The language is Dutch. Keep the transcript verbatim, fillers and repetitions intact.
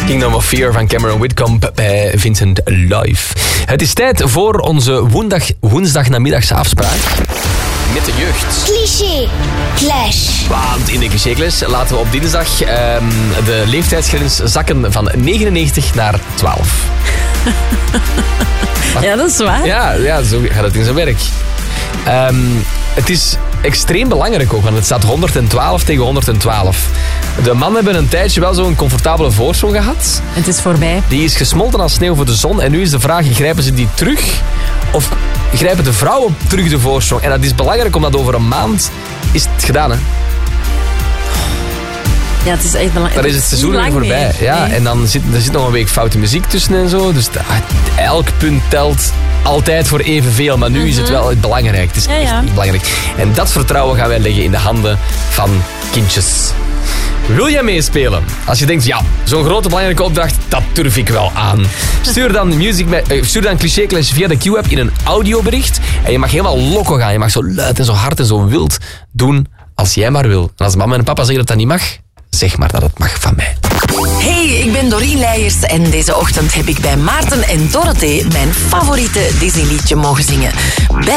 Kingdom of Fear van Cameron Whitcomb bij Vincent Live. Het is tijd voor onze woensdag, woensdagnamiddagse afspraak met de jeugd. Cliché Clash. Want in de cliché-clash laten we op dinsdag um, de leeftijdsgrens zakken van negenennegentig naar twaalf. Ja, dat is waar. Ja, ja, zo gaat het in zijn werk. Um, het is extreem belangrijk ook, want het staat honderdtwaalf tegen honderdtwaalf. De mannen hebben een tijdje wel zo'n comfortabele voorsprong gehad. Het is voorbij. Die is gesmolten als sneeuw voor de zon. En nu is de vraag, grijpen ze die terug? Of grijpen de vrouwen terug de voorsprong? En dat is belangrijk, omdat over een maand is het gedaan, hè? Ja, het is echt belangrijk. Dan is het seizoen weer voorbij. Meer. Ja, Nee. En dan zit er zit nog een week foute muziek tussen en zo. Dus de, elk punt telt altijd voor evenveel. Maar nu mm-hmm. is het wel het belangrijk. Het is ja, echt ja. belangrijk. En dat vertrouwen gaan wij leggen in de handen van kindjes. Wil jij meespelen? Als je denkt, ja, zo'n grote belangrijke opdracht, dat durf ik wel aan. Stuur dan, music met, uh, stuur dan Cliché Clash via de Q-app in een audiobericht. En je mag helemaal loco gaan. Je mag zo luid en zo hard en zo wild doen als jij maar wil. En als mama en papa zeggen dat dat niet mag, zeg maar dat het mag van mij. Hey, ik ben Doreen Leijers en deze ochtend heb ik bij Maarten en Dorothee mijn favoriete Disney-liedje mogen zingen.